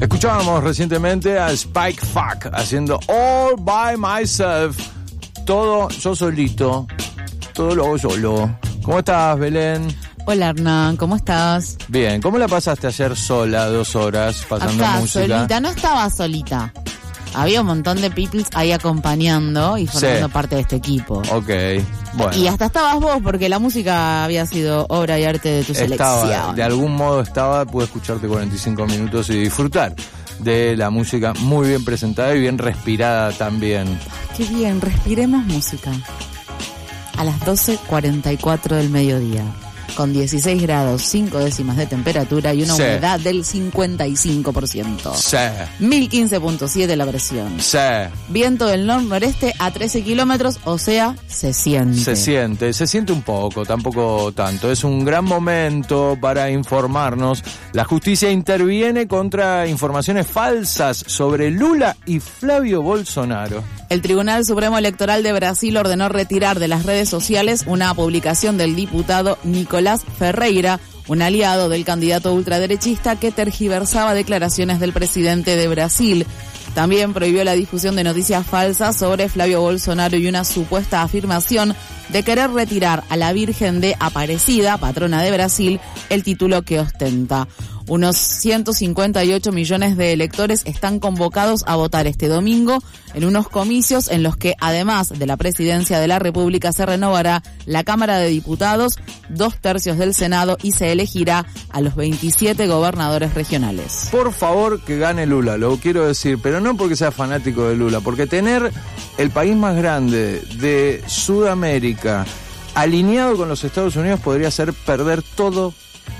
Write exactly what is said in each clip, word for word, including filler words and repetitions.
Escuchábamos recientemente a Spike Fuck haciendo All By Myself. Todo yo solito. Todo lo hago solo. ¿Cómo estás, Belén? Hola, Hernán, ¿cómo estás? Bien, ¿cómo la pasaste ayer sola, dos horas, pasando Acá, música? solita, no estaba solita. Había un montón de peoples ahí acompañando y formando Sí. parte de este equipo. Ok, bueno. Y hasta estabas vos, porque la música había sido obra y arte de tu Estaba, selección. de algún modo estaba, pude escucharte cuarenta y cinco minutos y disfrutar de la música muy bien presentada y bien respirada también. Qué bien, respiremos música. A las doce cuarenta y cuatro del mediodía, con dieciséis grados, cinco décimas de temperatura y una Sí. humedad del cincuenta y cinco por ciento. Sí, mil quince punto siete la presión. sí. Viento del nor-noreste a trece kilómetros, o sea, se siente. Se siente, se siente un poco, tampoco tanto. Es un gran momento para informarnos. La justicia interviene contra informaciones falsas sobre Lula y Flavio Bolsonaro. El Tribunal Supremo Electoral de Brasil ordenó retirar de las redes sociales una publicación del diputado Nicolás Ferreira, un aliado del candidato ultraderechista que tergiversaba declaraciones del presidente de Brasil. También prohibió la difusión de noticias falsas sobre Flavio Bolsonaro y una supuesta afirmación de querer retirar a la Virgen de Aparecida, patrona de Brasil, el título que ostenta. Unos ciento cincuenta y ocho millones de electores están convocados a votar este domingo en unos comicios en los que, además de la presidencia de la República, se renovará la Cámara de Diputados, dos tercios del Senado y se elegirá a los veintisiete gobernadores regionales. Por favor, que gane Lula, lo quiero decir, pero no porque sea fanático de Lula, porque tener el país más grande de Sudamérica alineado con los Estados Unidos podría ser perder todo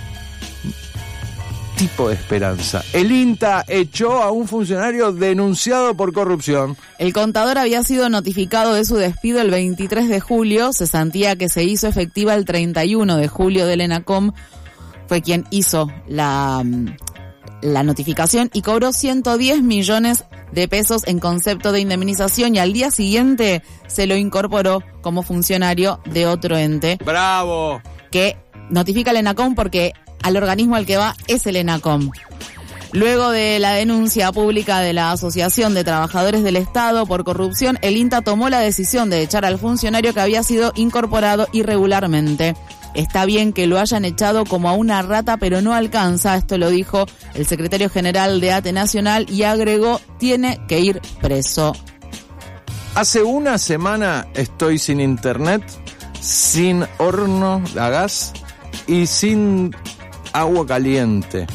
tipo de esperanza. El INTA echó a un funcionario denunciado por corrupción. El contador había sido notificado de su despido el veintitrés de julio, cesantía que se hizo efectiva el treinta y uno de julio del ENACOM. Fue quien hizo la, la notificación y cobró ciento diez millones de pesos en concepto de indemnización y al día siguiente se lo incorporó como funcionario de otro ente. ¡Bravo! Que notifica el ENACOM porque al organismo al que va es el ENACOM. Luego de la denuncia pública de la Asociación de Trabajadores del Estado por corrupción, el INTA tomó la decisión de echar al funcionario que había sido incorporado irregularmente. Está bien que lo hayan echado como a una rata, pero no alcanza, esto lo dijo el secretario general de ATE Nacional y agregó, tiene que ir preso. Hace una semana estoy sin internet, sin horno a gas y sin agua caliente.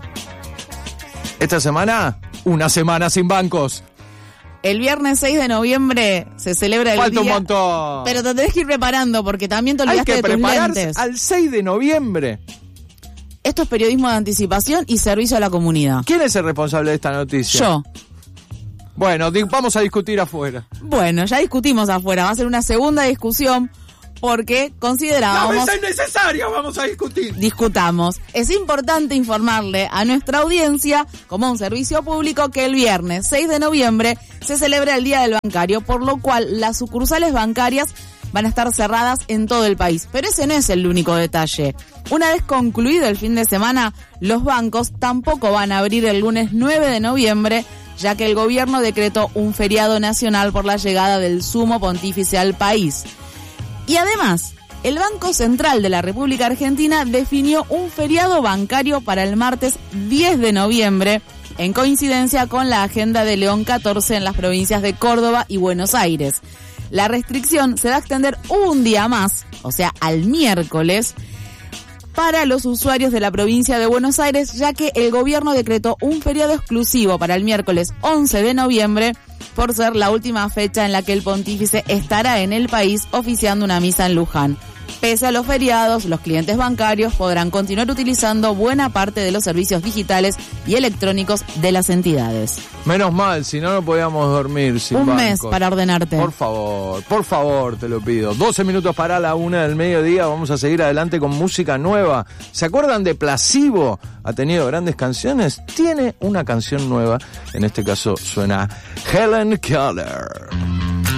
Esta semana, una semana sin bancos. El viernes seis de noviembre se celebra el Falta día... un montón. Pero te tenés que ir preparando porque también te Hay olvidaste que de tus prepararse lentes. al seis de noviembre. Esto es periodismo de anticipación y servicio a la comunidad. ¿Quién es el responsable de esta noticia? Yo. Bueno, di- vamos a discutir afuera. Bueno, ya discutimos afuera. Va a ser una segunda discusión porque considerábamos... es necesaria, vamos a discutir. Discutamos. Es importante informarle a nuestra audiencia, como un servicio público, que el viernes seis de noviembre se celebra el Día del Bancario, por lo cual las sucursales bancarias van a estar cerradas en todo el país. Pero ese no es el único detalle. Una vez concluido el fin de semana, los bancos tampoco van a abrir el lunes nueve de noviembre, ya que el gobierno decretó un feriado nacional por la llegada del Sumo Pontífice al país. Y además, el Banco Central de la República Argentina definió un feriado bancario para el martes diez de noviembre, en coincidencia con la agenda de León catorce en las provincias de Córdoba y Buenos Aires. La restricción se va a extender un día más, o sea, al miércoles, para los usuarios de la provincia de Buenos Aires, ya que el gobierno decretó un feriado exclusivo para el miércoles once de noviembre, por ser la última fecha en la que el pontífice estará en el país oficiando una misa en Luján. Pese a los feriados, los clientes bancarios podrán continuar utilizando buena parte de los servicios digitales y electrónicos de las entidades. Menos mal, si no, no podíamos dormir sin Un bancos. mes para ordenarte. Por favor, por favor, te lo pido. doce minutos para la una del mediodía. Vamos a seguir adelante con música nueva. ¿Se acuerdan de Placebo? Ha tenido grandes canciones. Tiene una canción nueva. En este caso suena Helen Keller.